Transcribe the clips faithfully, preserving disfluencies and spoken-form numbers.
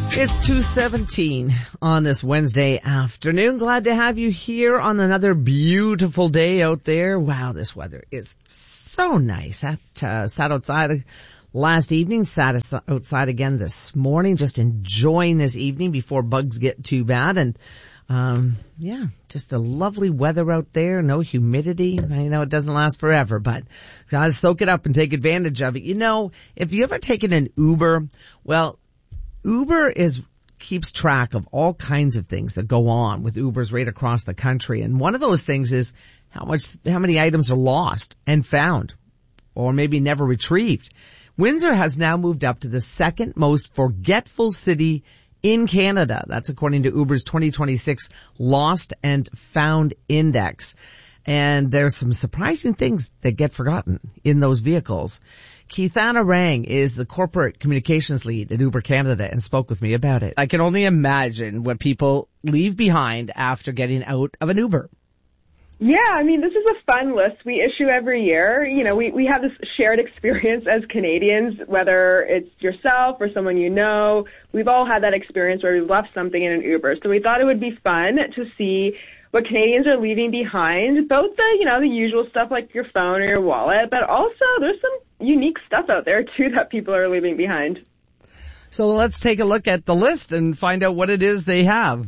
It's two seventeen on this Wednesday afternoon. Glad to have you here on another beautiful day out there. Wow, this weather is so nice. I uh, sat outside last evening, sat outside again this morning, just enjoying this evening before bugs get too bad. And um yeah, just a lovely weather out there, no humidity. I know it doesn't last forever, but gotta soak it up and take advantage of it. You know, if you ever taken an Uber, well, Uber is keeps track of all kinds of things that go on with Ubers right across the country. And one of those things is how much, how many items are lost and found, or maybe never retrieved. Windsor has now moved up to the second most forgetful city in Canada. That's according to Uber's twenty twenty-six Lost and Found Index. And there's some surprising things that get forgotten in those vehicles. Keithana Rang is the corporate communications lead at Uber Canada and spoke with me about it. I can only imagine what people leave behind after getting out of an Uber. Yeah, I mean, this is a fun list we issue every year. You know, we, we have this shared experience as Canadians, whether it's yourself or someone you know. We've all had that experience where we've left something in an Uber. So we thought it would be fun to see what Canadians are leaving behind, both the, you know, the usual stuff like your phone or your wallet, but also there's some unique stuff out there too that people are leaving behind. So let's take a look at the list and find out what it is they have.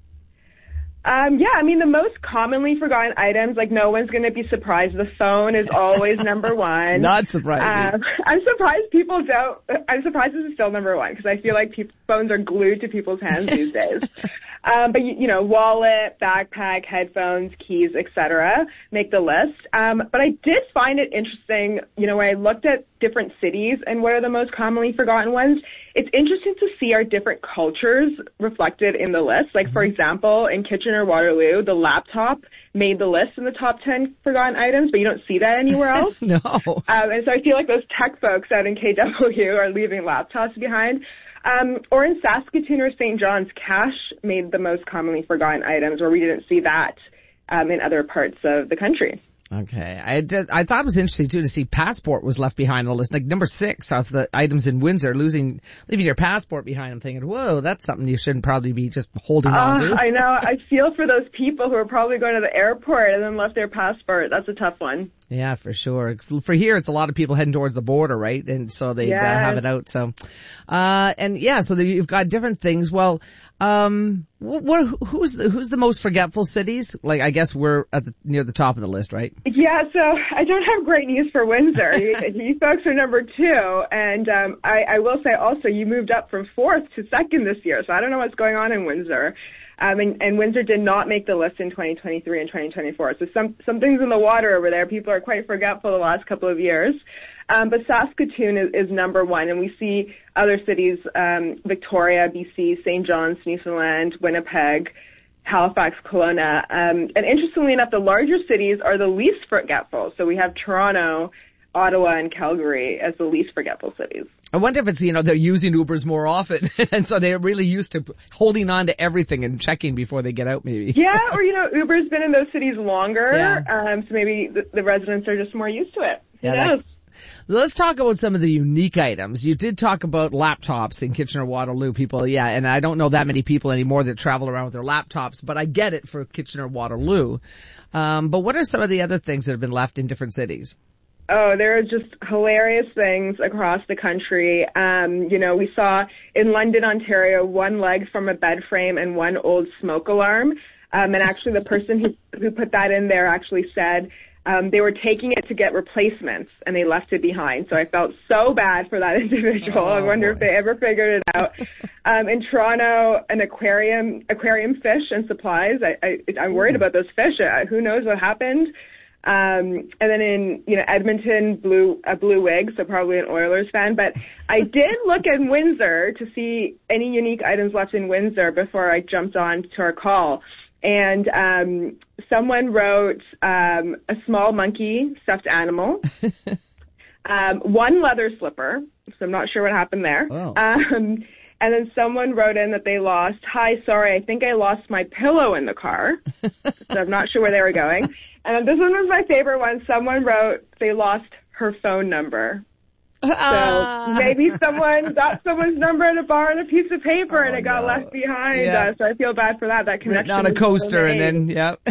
Um, yeah, I mean, the most commonly forgotten items, like no one's going to be surprised. The phone is always number one. Not surprising. Um, I'm surprised people don't, I'm surprised this is still number one because I feel like people, phones are glued to people's hands these days. Um, but, you, you know, wallet, backpack, headphones, keys, et cetera make the list. Um, but I did find it interesting, you know, when I looked at different cities and what are the most commonly forgotten ones, it's interesting to see our different cultures reflected in the list. Like, for example, in Kitchener-Waterloo, the laptop made the list in the top ten forgotten items, but you don't see that anywhere else. No. Um, and so I feel like those tech folks out in K W are leaving laptops behind. Um, or in Saskatoon or Saint John's, cash made the most commonly forgotten items, where we didn't see that um, in other parts of the country. Okay. I did, I thought it was interesting too to see passport was left behind on the list. Like number six of the items in Windsor, losing, leaving your passport behind. I'm thinking, whoa, that's something you shouldn't probably be just holding uh, on to. I know. I feel for those people who are probably going to the airport and then left their passport. That's a tough one. Yeah, for sure. For here, it's a lot of people heading towards the border, right? And so they yes. uh, have it out. So, uh, and yeah, so you've got different things. Well, um, what, who's the, who's the most forgetful cities? Like, I guess we're at the, near the top of the list, right? Yeah, so I don't have great news for Windsor. you, you folks are number two. And, um, I, I will say also you moved up from fourth to second this year. So I don't know what's going on in Windsor. Um, and, and Windsor did not make the list in twenty twenty-three and twenty twenty-four. So some, something's in the water over there. People are quite forgetful the last couple of years. Um, but Saskatoon is, is number one. And we see other cities, um, Victoria, B C, Saint John's, Newfoundland, Winnipeg, Halifax, Kelowna. Um, and interestingly enough, the larger cities are the least forgetful. So we have Toronto, Ottawa, and Calgary as the least forgetful cities. I wonder if it's, you know, they're using Ubers more often, and so they're really used to holding on to everything and checking before they get out, maybe. Yeah, or, you know, Uber's been in those cities longer, yeah. um, so maybe the, the residents are just more used to it. Yeah, Who knows? That, let's talk about some of the unique items. You did talk about laptops in Kitchener-Waterloo, people, yeah, and I don't know that many people anymore that travel around with their laptops, but I get it for Kitchener-Waterloo. Um, but what are some of the other things that have been left in different cities? Oh, there are just hilarious things across the country. Um, you know, we saw in London, Ontario, one leg from a bed frame and one old smoke alarm. Um, and actually the person who, who put that in there actually said um, they were taking it to get replacements and they left it behind. So I felt so bad for that individual. Oh, I wonder boy. if they ever figured it out. Um, in Toronto, an aquarium, aquarium fish and supplies. I, I, I'm worried about those fish. Uh, who knows what happened? Um, and then in, you know, Edmonton, blue, a blue wig, so probably an Oilers fan. But I did look in Windsor to see any unique items left in Windsor before I jumped on to our call. And, um, someone wrote, um, a small monkey stuffed animal, um, one leather slipper. So I'm not sure what happened there. Oh. Um, and then someone wrote in that they lost, hi, sorry, I think I lost my pillow in the car. So I'm not sure where they were going. And this one was my favorite one. Someone wrote they lost her phone number. So maybe someone got someone's number at a bar on a piece of paper oh, and it got no. left behind. Yeah. Uh, so I feel bad for that. That connection. Written on a coaster and then, yep.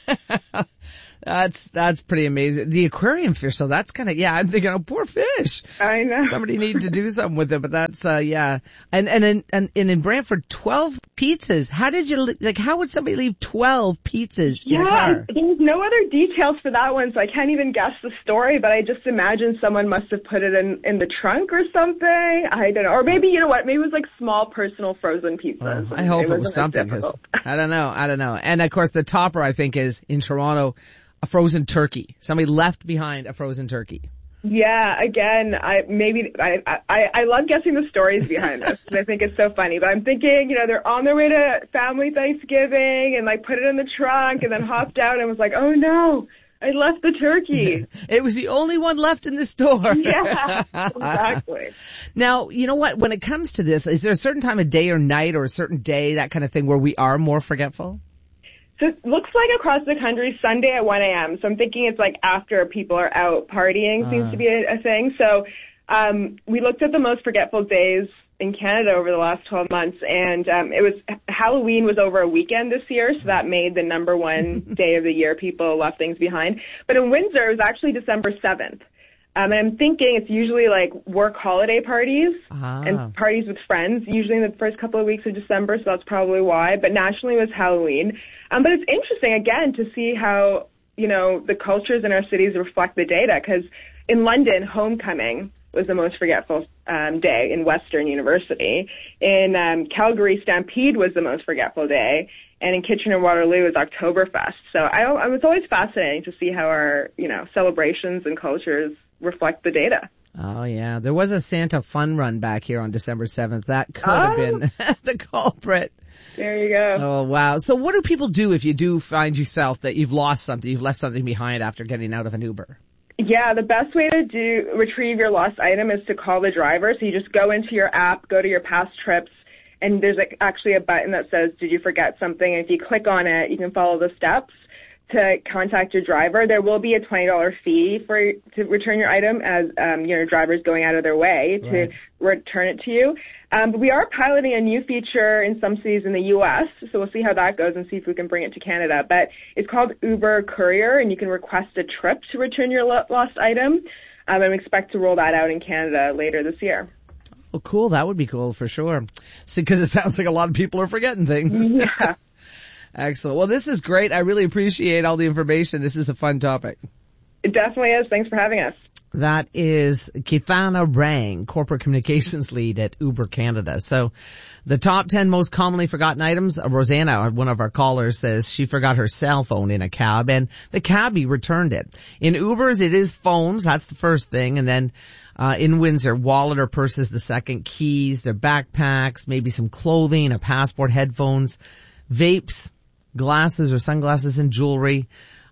That's, that's pretty amazing. The aquarium fish, so that's kind of, yeah, I'm thinking, oh, poor fish. I know. Somebody needed to do something with it, but that's, uh, yeah. And, and in, and, and in Brantford, twelve pizzas. How did you, like, how would somebody leave twelve pizzas yeah, in a car? There was no other details for that one, so I can't even guess the story, but I just imagine someone must have put it in, in the trunk or something. I don't know. Or maybe, you know what, maybe it was like small personal frozen pizzas. Oh, I hope it, it was something, because I don't know, I don't know. And of course the topper, I think, is in Toronto, a frozen turkey. Somebody left behind a frozen turkey. Yeah, again, I maybe I I, I love guessing the stories behind this because I think it's so funny. But I'm thinking, you know, they're on their way to family Thanksgiving and like put it in the trunk and then hopped out and was like, oh no, I left the turkey. It was the only one left in the store. Yeah, exactly. Now, you know what? When it comes to this, is there a certain time of day or night or a certain day, that kind of thing, where we are more forgetful? So it looks like across the country, Sunday at one a.m. So I'm thinking it's like after people are out partying seems uh. to be a, a thing. So um, we looked at the most forgetful days in Canada over the last twelve months, and um, it was Halloween was over a weekend this year, so that made the number one day of the year people left things behind. But in Windsor, it was actually December seventh. Um, and I'm thinking it's usually like work holiday parties ah. and parties with friends, usually in the first couple of weeks of December, so that's probably why. But nationally it was Halloween. Um, but it's interesting, again, to see how, you know, the cultures in our cities reflect the data, because in London, homecoming was the most forgetful um, day in Western University. In um, Calgary, Stampede was the most forgetful day. And in Kitchener-Waterloo is Oktoberfest. So I, I was always fascinating to see how our, you know, celebrations and cultures reflect the data. Oh yeah, there was a Santa fun run back here on December seventh. That could oh. have been the culprit. There you go. Oh wow. So what do people do if you do find yourself that you've lost something, you've left something behind after getting out of an Uber? Yeah, the best way to do retrieve your lost item is to call the driver. So you just go into your app, go to your past trips, and there's actually a button that says, did you forget something? And if you click on it, you can follow the steps to contact your driver. There will be a twenty dollars fee for to return your item, as um, your driver's going out of their way to right. return it to you. Um, but we are piloting a new feature in some cities in the U S, so we'll see how that goes and see if we can bring it to Canada. But it's called Uber Courier, and you can request a trip to return your lo- lost item. Um, and we expect to roll that out in Canada later this year. Oh, cool. That would be cool for sure. Because it sounds like a lot of people are forgetting things. Yeah. Excellent. Well, this is great. I really appreciate all the information. This is a fun topic. It definitely is. Thanks for having us. That is Kithana Rang, Corporate Communications Lead at Uber Canada. So the top ten most commonly forgotten items, Rosanna, one of our callers, says she forgot her cell phone in a cab and the cabbie returned it. In Ubers, it is phones. That's the first thing. And then uh in Windsor, wallet or purse is the second, keys, their backpacks, maybe some clothing, a passport, headphones, vapes, glasses or sunglasses, and jewelry.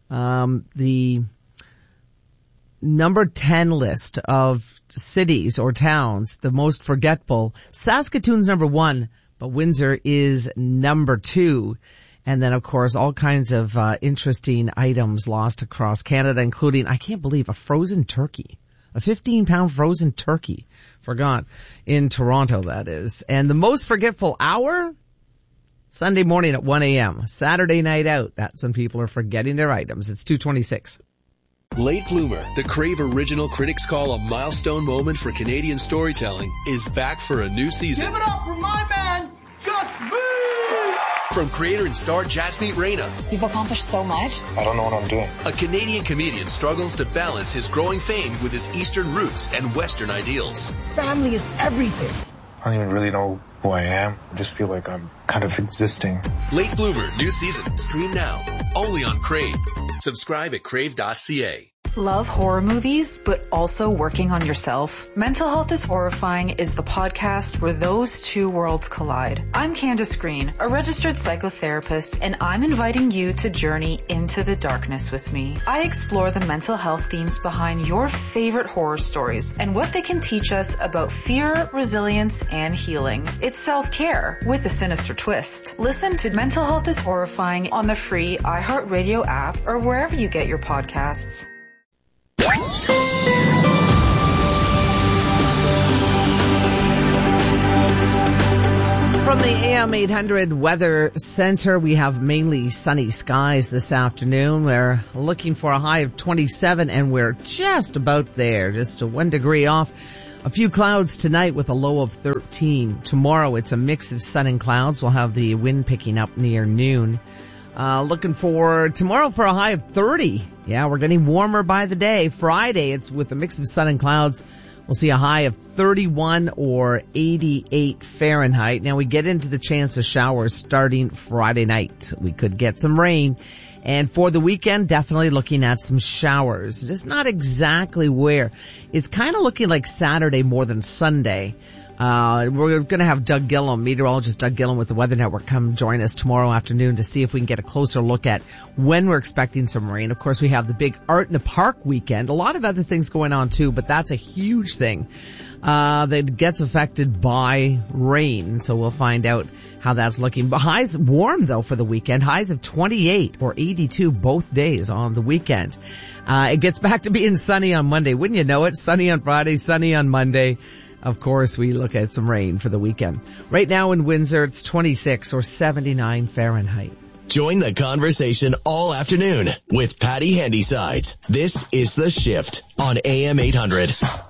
Um, the number ten list of cities or towns, the most forgetful, Saskatoon's number one, but Windsor is number two. And then, of course, all kinds of uh, interesting items lost across Canada, including, I can't believe, a frozen turkey. A fifteen pound frozen turkey forgot in Toronto, that is. And the most forgetful hour? Sunday morning at one a.m. Saturday night out. That's when people are forgetting their items. It's two twenty-six. Late Bloomer, the Crave original critics call a milestone moment for Canadian storytelling, is back for a new season. Give it up for my man, Just Me! From creator and star Jasmeet Reina. You've accomplished so much. I don't know what I'm doing. A Canadian comedian struggles to balance his growing fame with his Eastern roots and Western ideals. Family is everything. I don't even really know who I am. I just feel like I'm kind of existing. Late Bloomer, new season. Stream now. Only on Crave. Subscribe at crave dot c a. Love horror movies, but also working on yourself? Mental Health is Horrifying is the podcast where those two worlds collide. I'm Candace Green, a registered psychotherapist, and I'm inviting you to journey into the darkness with me. I explore the mental health themes behind your favorite horror stories and what they can teach us about fear, resilience, and healing. It's self-care with a sinister twist. Listen to Mental Health is Horrifying on the free iHeartRadio app or wherever you get your podcasts. From the A M eight hundred Weather Center, we have mainly sunny skies this afternoon. We're looking for a high of twenty-seven, and we're just about there, just a one degree off. A few clouds tonight with a low of thirteen. Tomorrow, it's a mix of sun and clouds. We'll have the wind picking up near noon. Uh, looking for tomorrow for a high of thirty. Yeah, we're getting warmer by the day. Friday, it's with a mix of sun and clouds. We'll see a high of thirty-one or eighty-eight Fahrenheit. Now we get into the chance of showers starting Friday night. We could get some rain. And for the weekend, definitely looking at some showers. Just not exactly where. It's kind of looking like Saturday more than Sunday. Uh, we're going to have Doug Gillum, meteorologist Doug Gillum with the Weather Network, come join us tomorrow afternoon to see if we can get a closer look at when we're expecting some rain. Of course, we have the big Art in the Park weekend. A lot of other things going on too, but that's a huge thing, uh, that gets affected by rain. So we'll find out how that's looking. But highs warm though for the weekend. Highs of twenty-eight or eighty-two both days on the weekend. Uh, it gets back to being sunny on Monday. Wouldn't you know it? Sunny on Friday, sunny on Monday. Of course, we look at some rain for the weekend. Right now in Windsor, it's twenty-six or seventy-nine Fahrenheit. Join the conversation all afternoon with Patty Handysides. This is The Shift on A M eight hundred.